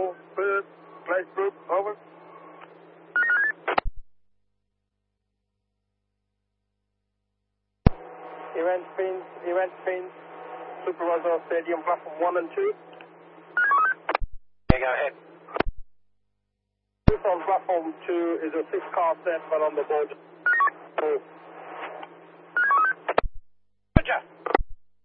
4, first, place group, over. Event pins, supervisor stadium, platform 1 and 2. Okay, go ahead. On platform 2 is a 6-car set, but on the board.